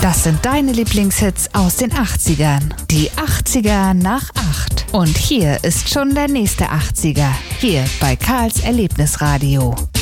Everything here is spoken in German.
Das sind deine Lieblingshits aus den 80ern. Die 80er nach 8. Und hier ist schon der nächste 80er. Hier bei Karls Erlebnisradio.